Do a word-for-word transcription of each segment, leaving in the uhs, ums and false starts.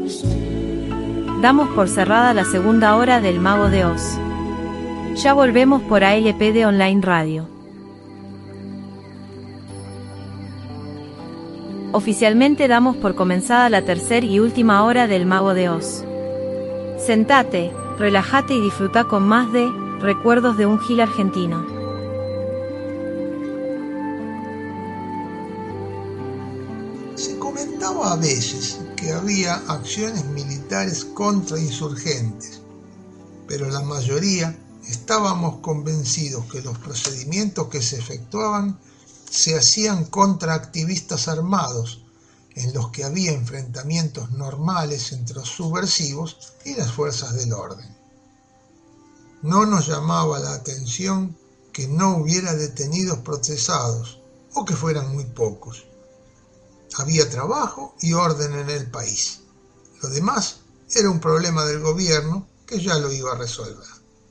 Damos por cerrada la segunda hora del Mago de Oz. Ya volvemos por A L P D Online Radio. Oficialmente damos por comenzada la tercera y última hora del Mago de Oz. Sentate, relájate y disfruta con más de Recuerdos de un Gil Argentino. Se comentaba a veces que había acciones militares contra insurgentes, pero la mayoría estábamos convencidos que los procedimientos que se efectuaban se hacían contra activistas armados, en los que había enfrentamientos normales entre los subversivos y las fuerzas del orden. No nos llamaba la atención que no hubiera detenidos procesados, o que fueran muy pocos. Había trabajo y orden en el país. Lo demás era un problema del gobierno que ya lo iba a resolver.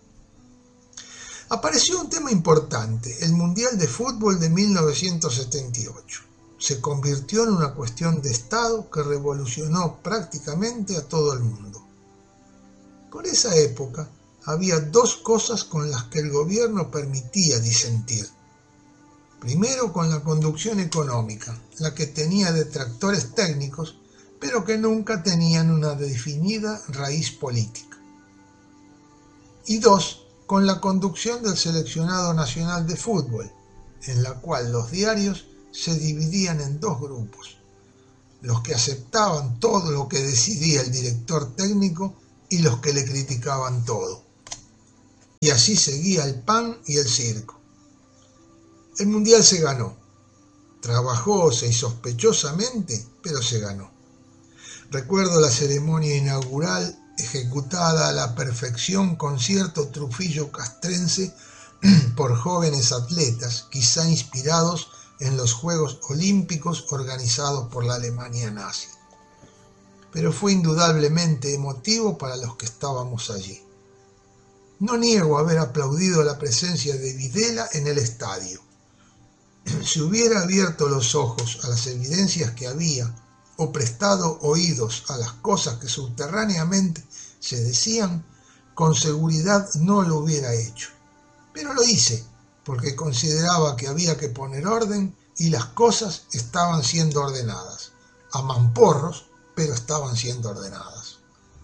Apareció un tema importante, el Mundial de Fútbol de mil novecientos setenta y ocho. Se convirtió en una cuestión de Estado que revolucionó prácticamente a todo el mundo. Por esa época había dos cosas con las que el gobierno permitía disentir. Primero, con la conducción económica, la que tenía detractores técnicos, pero que nunca tenían una definida raíz política. Y dos, con la conducción del seleccionado nacional de fútbol, en la cual los diarios se dividían en dos grupos: los que aceptaban todo lo que decidía el director técnico y los que le criticaban todo. Y así seguía el pan y el circo. El Mundial se ganó. Trabajóse y sospechosamente, pero se ganó. Recuerdo la ceremonia inaugural ejecutada a la perfección con cierto trufillo castrense por jóvenes atletas, quizá inspirados en los Juegos Olímpicos organizados por la Alemania nazi. Pero fue indudablemente emotivo para los que estábamos allí. No niego haber aplaudido la presencia de Videla en el estadio. Si hubiera abierto los ojos a las evidencias que había, o prestado oídos a las cosas que subterráneamente se decían, con seguridad no lo hubiera hecho. Pero lo hice, porque consideraba que había que poner orden y las cosas estaban siendo ordenadas. A mamporros, pero estaban siendo ordenadas.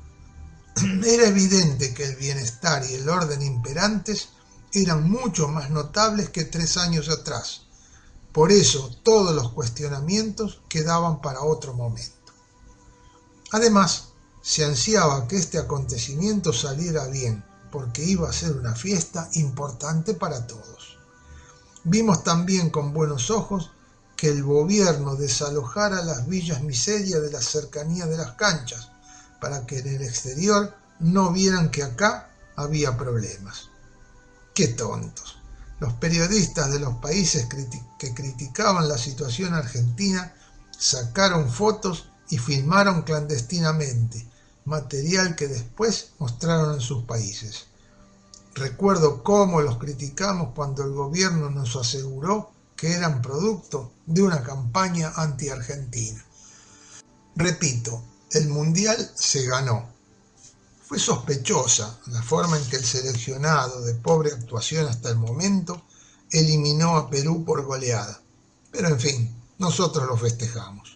Era evidente que el bienestar y el orden imperantes eran mucho más notables que tres años atrás. Por eso todos los cuestionamientos quedaban para otro momento. Además, se ansiaba que este acontecimiento saliera bien, porque iba a ser una fiesta importante para todos. Vimos también con buenos ojos que el gobierno desalojara las villas miseria de las cercanías de las canchas, para que en el exterior no vieran que acá había problemas. ¡Qué tontos! Los periodistas de los países que criticaban la situación argentina sacaron fotos y filmaron clandestinamente, material que después mostraron en sus países. Recuerdo cómo los criticamos cuando el gobierno nos aseguró que eran producto de una campaña anti-argentina. Repito, el Mundial se ganó. Fue sospechosa la forma en que el seleccionado, de pobre actuación hasta el momento, eliminó a Perú por goleada. Pero en fin, nosotros lo festejamos.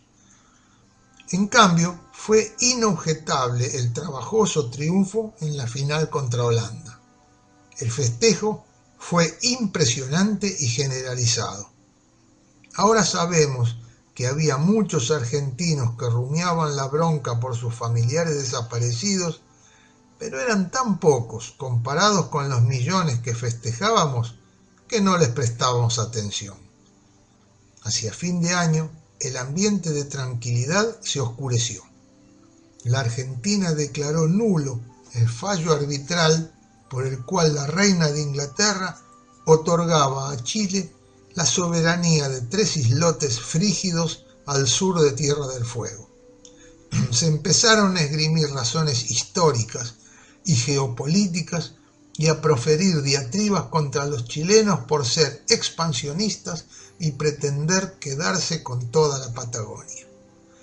En cambio, fue inobjetable el trabajoso triunfo en la final contra Holanda. El festejo fue impresionante y generalizado. Ahora sabemos que había muchos argentinos que rumiaban la bronca por sus familiares desaparecidos, pero eran tan pocos comparados con los millones que festejábamos que no les prestábamos atención. Hacia fin de año, el ambiente de tranquilidad se oscureció. La Argentina declaró nulo el fallo arbitral por el cual la reina de Inglaterra otorgaba a Chile la soberanía de tres islotes frígidos al sur de Tierra del Fuego. Se empezaron a esgrimir razones históricas y geopolíticas y a proferir diatribas contra los chilenos por ser expansionistas y pretender quedarse con toda la Patagonia.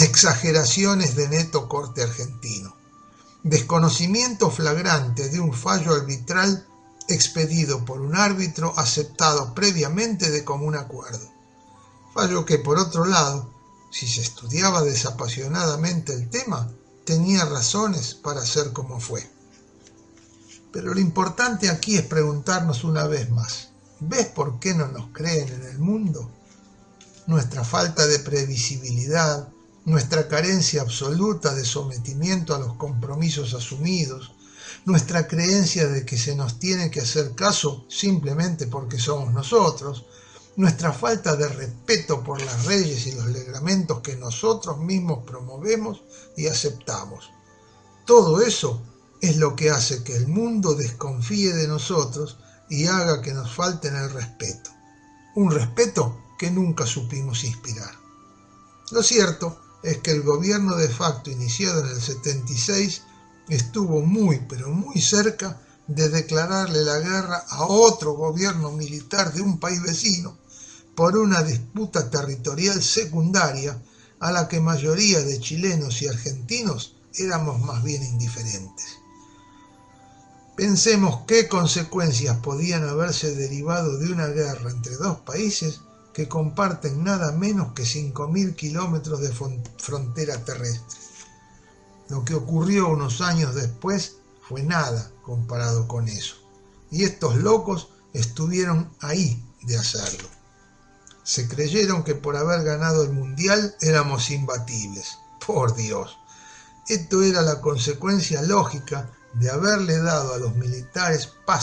exageraciones de neto corte argentino, desconocimiento flagrante de un fallo arbitral expedido por un árbitro aceptado previamente de común acuerdo, fallo que por otro lado, si se estudiaba desapasionadamente el tema, tenía razones para ser como fue. Pero lo importante aquí es preguntarnos una vez más, ¿ves por qué no nos creen en el mundo? Nuestra falta de previsibilidad, nuestra carencia absoluta de sometimiento a los compromisos asumidos, nuestra creencia de que se nos tiene que hacer caso simplemente porque somos nosotros, nuestra falta de respeto por las leyes y los reglamentos que nosotros mismos promovemos y aceptamos. Todo eso es lo que hace que el mundo desconfíe de nosotros y haga que nos falten el respeto. Un respeto que nunca supimos inspirar. Lo cierto es que el gobierno de facto iniciado en el setenta y seis estuvo muy pero muy cerca de declararle la guerra a otro gobierno militar de un país vecino por una disputa territorial secundaria a la que mayoría de chilenos y argentinos éramos más bien indiferentes. Pensemos qué consecuencias podían haberse derivado de una guerra entre dos países que comparten nada menos que cinco mil kilómetros de frontera terrestre. Lo que ocurrió unos años después fue nada comparado con eso. Y estos locos estuvieron ahí de hacerlo. Se creyeron que por haber ganado el mundial éramos imbatibles. Por Dios. Esto era la consecuencia lógica de haberle dado a los militares paz